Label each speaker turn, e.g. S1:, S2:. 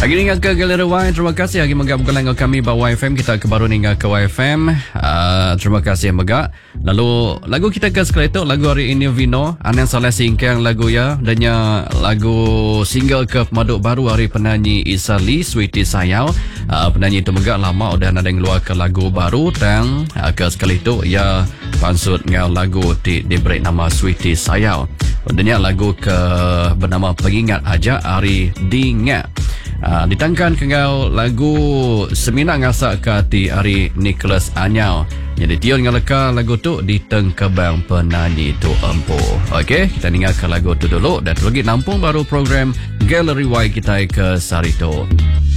S1: Lagi ni ke Galeri Y. Terima kasih lagi menggabungkan dengan kami bahawa YFM. Kita kebaru ni ke YFM. Terima kasih Megak. Lalu lagu kita ke sekali itu lagu hari ini Vino Anan Saleh singkang lagu ya. Dannya lagu single ke pemaduk baru hari penyanyi Isa Lee Sweetie Sayau. Penyanyi itu Megak lama udah ada yang keluarkan lagu baru dan ke sekali itu ya pansut ngau lagu di break nama Sweetie Sayau. Dannya lagu ke bernama Pengingat Aja Hari Dingat. Ditangkan kengau lagu Semina Ngasak ke di hari Nicholas Anyau. Jadi tion ngalaka lagu tu di tengkebang penyanyi tu empu. Okey, kita dengarkan lagu tu dulu dan lagi nampung baru program Galeri Y kita ke Sarito.